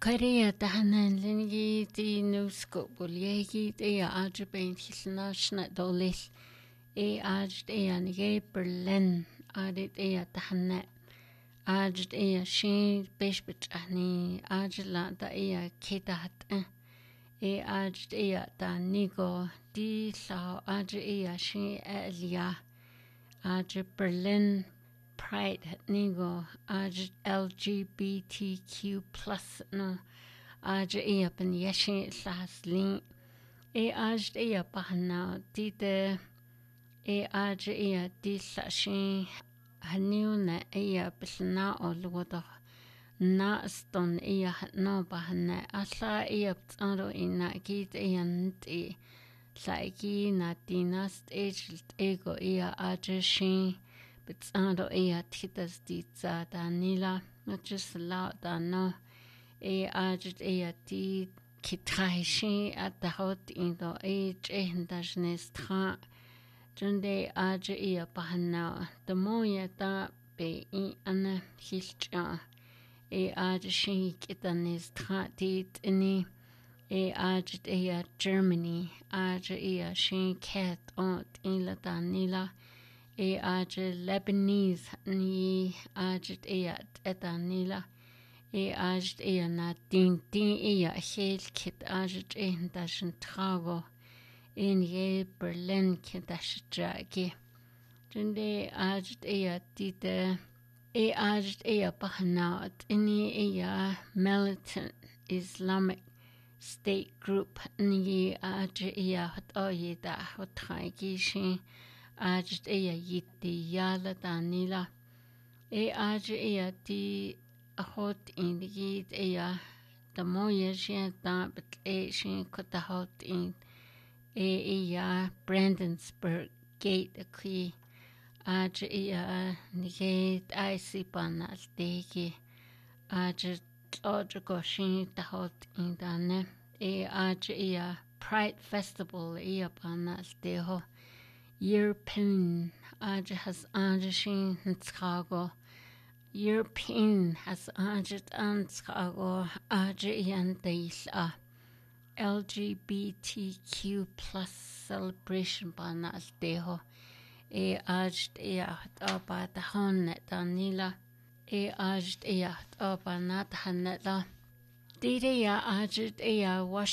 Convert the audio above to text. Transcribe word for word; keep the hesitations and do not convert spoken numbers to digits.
Korea tahanan lingi di nusko buliegi de ajben hilnashna dolis e aj de anige Berlin adit e tahanne aj de shin bishbit ani aj la da e kedat e aj de da nigo di la aj e shin elia aj Berlin Pride nigo aj L G B T Q plus no aj e ben yeshin laslin e aj e bahna di de e aj e di sashin haniuna e bisna olwodo na ston e no bahna asa e tsaro ina git e nti saiki na dinast ego e aj shin Bitsando ea titas ditsa danila just la dano e ajit ea ti kitraishi at the hot in the age and dasnestra junde aj ea bahana the moya da be in ana hilcha e aj shi kitanestra tit ini e ajit ea Germany aj ea shi cat on in la danila e aj Lebanese ni aj eat etanila e aj e na tin tin e hel kit aj e dashin trago in ye Berlin kit dashjagi junde aj e tite e aj e bahnat ini e militant Islamic State group ni aj e hat oyida hotragi shi aj e yitti yala danila e aj e ti hot in yit e the moye shen da but e shen kota hot in e e Brandenburg gate ki aj e nige I see panal degi aj logical shen da hot in dane e aj e Pride Festival e panal deho European aj has anjishin ntshago European has anjit antshago aj yan deisla L G B T Q plus celebration banal deho e aj e aba da honnet danila e aj e aba nat hannet la Dide ya aj e